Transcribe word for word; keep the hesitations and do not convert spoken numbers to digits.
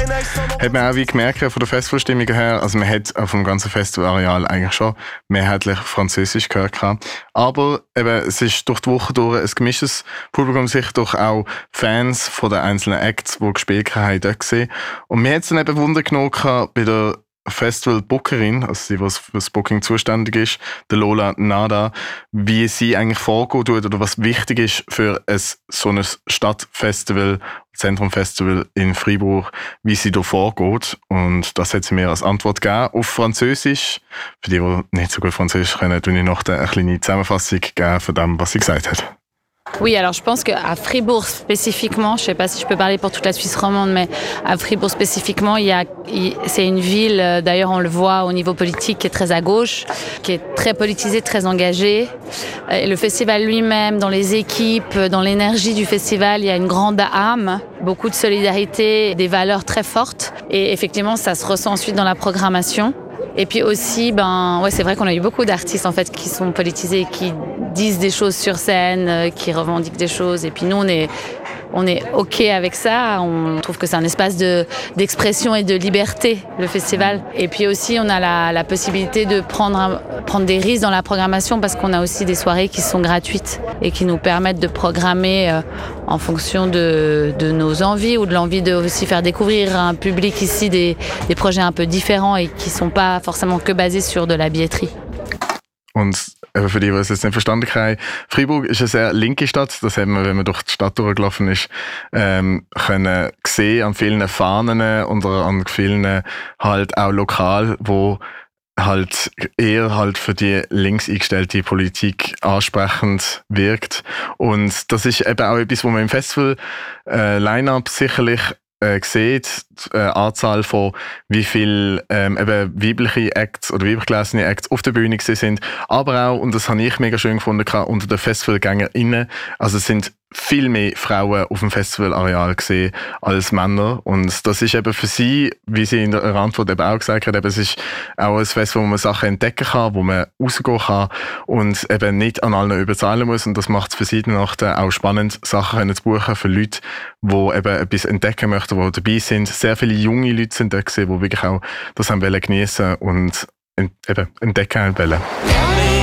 hat man auch wie gemerkt von der Festivalstimmung her, also man hat auf dem ganzen Festivalareal eigentlich schon mehrheitlich Französisch gehört gehabt. Aber eben, es ist durch die Woche durch ein gemischtes Publikum, sicher durch auch Fans von den einzelnen Acts, die gespielt haben, dort gesehen. Und mir hat es dann eben Wunder genommen bei der Festival-Bookerin, also die, was für das Booking zuständig ist, der Lola Nada, wie sie eigentlich vorgehen tut oder was wichtig ist für ein, so ein Stadtfestival, Zentrumfestival in Freiburg, wie sie da vorgeht. Und das hat sie mir als Antwort gegeben auf Französisch. Für die, die nicht so gut Französisch können, tue ich noch eine kleine Zusammenfassung geben von dem, was sie gesagt hat. Oui, alors je pense qu'à Fribourg spécifiquement, je ne sais pas si je peux parler pour toute la Suisse romande, mais à Fribourg spécifiquement, il y a, il, c'est une ville, d'ailleurs on le voit au niveau politique, qui est très à gauche, qui est très politisée, très engagée. Et le festival lui-même, dans les équipes, dans l'énergie du festival, il y a une grande âme, beaucoup de solidarité, des valeurs très fortes. Et effectivement, ça se ressent ensuite dans la programmation. Et puis aussi, ben, ouais, c'est vrai qu'on a eu beaucoup d'artistes en fait qui sont politisés, qui disent des choses sur scène, qui revendiquent des choses. Et puis nous, on est, on est OK avec ça. On trouve que c'est un espace de, d'expression et de liberté, le festival. Et puis aussi, on a la, la possibilité de prendre, un, prendre des risques dans la programmation parce qu'on a aussi des soirées qui sont gratuites et qui nous permettent de programmer euh, en fonction de, de nos envies ou de l'envie de aussi faire découvrir à un public ici des, des projets un peu différents et qui ne sont pas forcément que basés sur de la billetterie. Und für die, die es jetzt nicht verstanden haben, Freiburg ist eine sehr linke Stadt. Das haben wir, wenn man durch die Stadt durchgelaufen ist, ähm, können sehen an vielen Fahnen und an vielen halt auch lokal, wo halt eher halt für die links eingestellte Politik ansprechend wirkt. Und das ist eben auch etwas, wo man im Festival-Line-Up sicherlich äh, sieht, die äh, Anzahl von wie viel ähm, eben weibliche Acts oder weiblich gelesene Acts auf der Bühne gewesen sind, aber auch, und das habe ich mega schön gefunden, unter den FestivalgängerInnen, also es sind viel mehr Frauen auf dem Festivalareal gesehen als Männer. Und das ist eben für sie, wie sie in der Antwort eben auch gesagt hat, eben, es ist auch ein Festival, wo man Sachen entdecken kann, wo man rausgehen kann und eben nicht an allen überzahlen muss. Und das macht es für sie dann auch spannend, Sachen zu buchen für Leute, die eben etwas entdecken möchten, die dabei sind. Sehr viele junge Leute sind da gesehen, die wirklich auch das haben wollen geniessen und eben entdecken wollen.